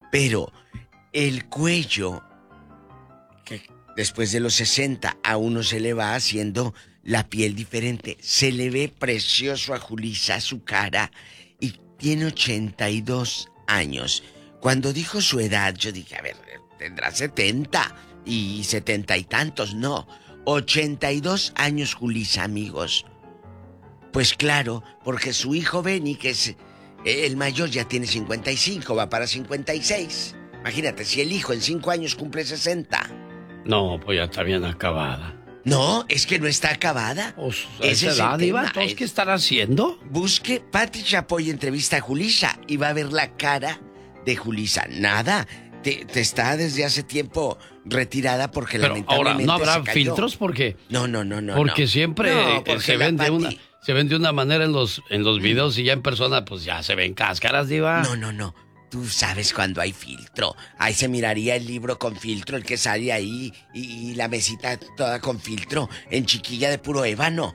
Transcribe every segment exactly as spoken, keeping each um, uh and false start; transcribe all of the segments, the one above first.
Pero el cuello, que después de los sesenta a uno se le va haciendo la piel diferente. Se le ve precioso a Julissa, su cara, y tiene ochenta y dos años. Cuando dijo su edad, yo dije, a ver, tendrá setenta y setenta y tantos. No, ochenta y dos años Julissa, amigos. Pues claro, porque su hijo Benny, que es el mayor, ya tiene cincuenta y cinco, va para cincuenta y seis. Imagínate, si el hijo en cinco años cumple sesenta. No, pues ya está bien acabada. No, es que no está acabada. O sea, esa edad, Diva, entonces, ¿qué estará haciendo? Busque Pati Chapoy entrevista a Julissa y va a ver la cara de Julissa. Nada, te, te está desde hace tiempo retirada porque Pero lamentablemente ahora, ¿no habrá se cayó. filtros? Porque, no, no, no, no. porque no. siempre no, porque se ven de Pati... una... Se ven de una manera en los, en los videos y ya en persona, pues ya se ven cáscaras, Diva. No, no, no. Tú sabes cuando hay filtro. Ahí se miraría el libro con filtro, el que sale ahí, y, y la mesita toda con filtro, en chiquilla de puro ébano.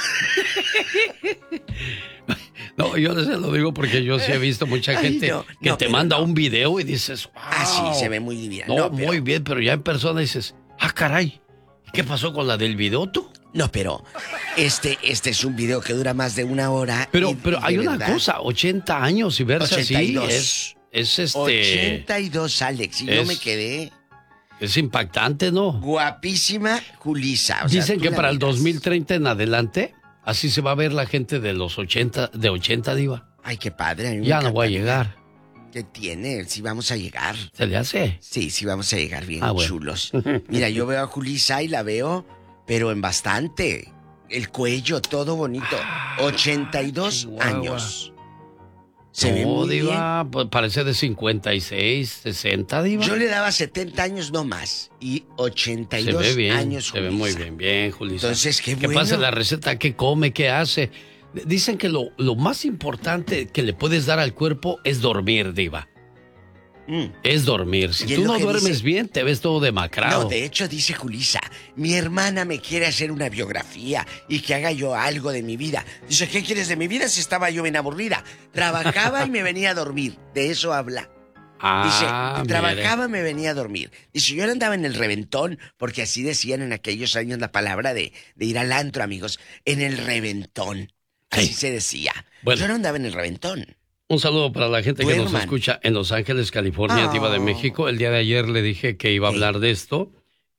No, yo se lo digo porque yo sí he visto mucha gente Ay, no, que no, te manda no. un video y dices, wow. Ah, sí, se ve muy bien. No, no pero... muy bien, pero ya en persona dices, ah, caray, ¿qué pasó con la del video tú? No, pero este, este es un video que dura más de una hora. Pero, y, pero y hay una verdad, cosa, ochenta años y verse ochenta y dos. Así es, es este... ochenta y dos, Alex, y es, yo me quedé... Es impactante, ¿no? Guapísima Julissa. O Dicen sea, que para miras. el dos mil treinta en adelante, así se va a ver la gente de los ochenta, de ochenta, Diva. Ay, qué padre. A mí me ya no voy a llegar. ¿Qué tiene? Sí vamos a llegar. ¿Se le hace? Sí, sí vamos a llegar bien ah, bueno. chulos. Mira, yo veo a Julissa y la veo, pero en bastante. El cuello, todo bonito. Ah, ochenta y dos años. Se no, ve muy Diva, bien. Pues parece de cincuenta y seis, sesenta, Diva. Yo le daba setenta años no más. Y ochenta y dos se ve bien, años, Se ve muy bien, bien, Julissa. Entonces, qué bueno. ¿Qué pasa en la receta? ¿Qué come? ¿Qué hace? Dicen que lo, lo más importante que le puedes dar al cuerpo es dormir, Diva. Mm. Es dormir. Si tú no duermes dice... bien, te ves todo demacrado. No, de hecho dice Julissa, mi hermana me quiere hacer una biografía y que haga yo algo de mi vida. Dice, ¿qué quieres de mi vida si estaba yo bien aburrida? Trabajaba y me venía a dormir. De eso habla. Ah, dice, trabajaba y me venía a dormir. Dice, yo andaba en el reventón, porque así decían en aquellos años la palabra de, de ir al antro, amigos. En el reventón. Así sí. se decía. Bueno, yo no andaba en el reventón. Un saludo para la gente Duerman. que nos escucha en Los Ángeles, California, oh. Diva de México. El día de ayer le dije que iba a hablar sí. de esto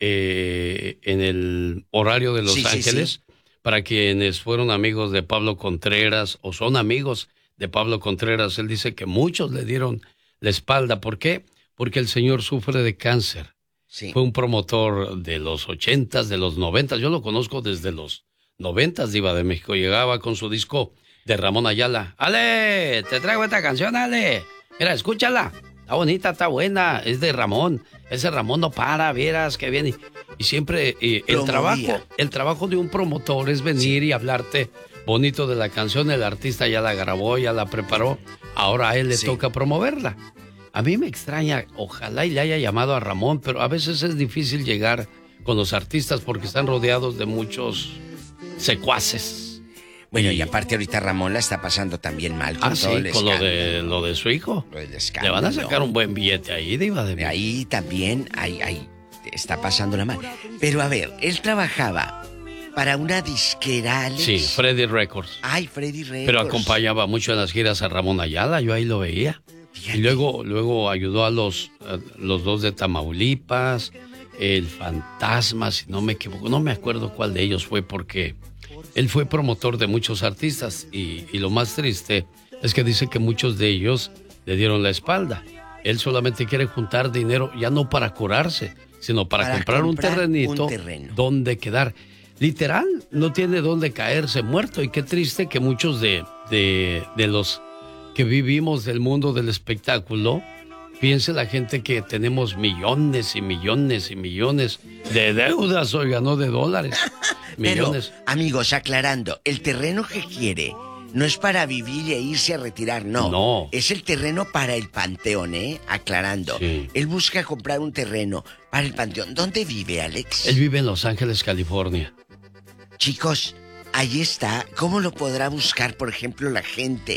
eh, en el horario de Los sí, Ángeles, sí, sí. para quienes fueron amigos de Pablo Contreras o son amigos de Pablo Contreras. Él dice que muchos le dieron la espalda. ¿Por qué? Porque el señor sufre de cáncer. Sí. Fue un promotor de los ochentas, de los noventas. Yo lo conozco desde los noventas, Diva de México. Llegaba con su disco de Ramón Ayala. Ale, te traigo esta canción, Ale. Mira, escúchala. Está bonita, está buena. Es de Ramón. Ese Ramón no para, vieras que viene. Y siempre eh, el trabajo, el trabajo de un promotor es venir sí. y hablarte bonito de la canción. El artista ya la grabó, ya la preparó. Ahora a él le sí. toca promoverla. A mí me extraña, ojalá y le haya llamado a Ramón, pero a veces es difícil llegar con los artistas porque están rodeados de muchos secuaces. Bueno, y aparte ahorita Ramón la está pasando también mal con ah, todo sí, el con lo de, lo de su hijo. Lo del Le van a sacar un buen billete ahí, Diva de México. Ahí también, ahí, ahí está pasándola mal. Pero a ver, él trabajaba para una disquera, Alex. Sí, Freddy Records. Ay, Freddy Records. Pero acompañaba mucho en las giras a Ramón Ayala, yo ahí lo veía. Fíjate. Y luego, luego ayudó a los, a los dos de Tamaulipas, el Fantasma, si no me equivoco, no me acuerdo cuál de ellos fue porque él fue promotor de muchos artistas y, y lo más triste es que dice que muchos de ellos le dieron la espalda. Él solamente quiere juntar dinero ya no para curarse, sino para, para comprar, comprar un terrenito un terreno. donde quedar. Literal, no tiene dónde caerse muerto y qué triste que muchos de, de, de los que vivimos del mundo del espectáculo, piense la gente que tenemos millones y millones y millones de deudas, oiga, no de dólares. Millones. Pero, amigos, aclarando, el terreno que quiere no es para vivir e irse a retirar, no. No. Es el terreno para el panteón, ¿eh? Aclarando. Sí. Él busca comprar un terreno para el panteón. ¿Dónde vive, Alex? Él vive en Los Ángeles, California. Chicos, ahí está. ¿Cómo lo podrá buscar, por ejemplo, la gente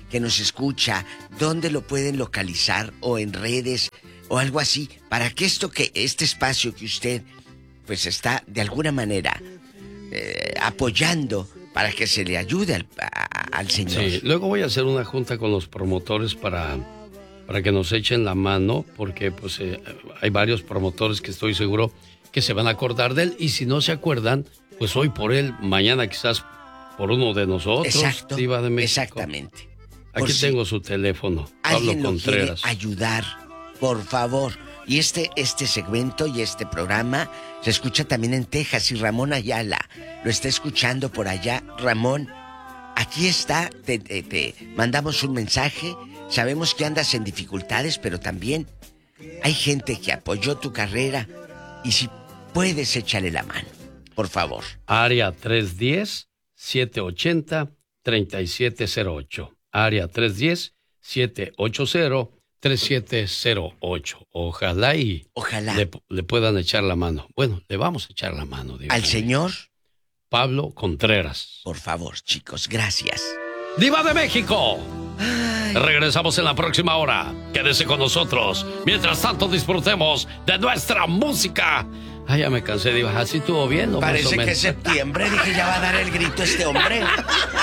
que nos escucha, ¿dónde lo pueden localizar? O en redes, o algo así, para que esto que, este espacio que usted, pues está de alguna manera eh, apoyando, para que se le ayude al, a, al señor. Sí, luego voy a hacer una junta con los promotores para, para que nos echen la mano, porque pues eh, hay varios promotores que estoy seguro que se van a acordar de él, y si no se acuerdan, pues hoy por él, mañana quizás por uno de nosotros. Exacto, Diva de México. exactamente. Aquí si tengo su teléfono, Pablo Contreras. Ayudar, por favor. Y este, este segmento y este programa se escucha también en Texas, y Ramón Ayala lo está escuchando por allá. Ramón, aquí está, te, te, te mandamos un mensaje. Sabemos que andas en dificultades, pero también hay gente que apoyó tu carrera, y si puedes, échale la mano, por favor. Área tres uno cero, siete ocho cero, tres siete cero ocho. Área tres uno cero, siete ocho cero, tres siete cero ocho. Ojalá y Ojalá. Le, le puedan echar la mano. Bueno, le vamos a echar la mano. Diva. ¿Al señor? Pablo Contreras. Por favor, chicos, gracias. ¡Diva de México! Ay. Regresamos en la próxima hora. Quédese con nosotros. Mientras tanto, disfrutemos de nuestra música. Ay, ya me cansé, Diva. ¿Así estuvo bien? ¿O Parece más o que menos? es septiembre. Dije, ya va a dar el grito este hombre.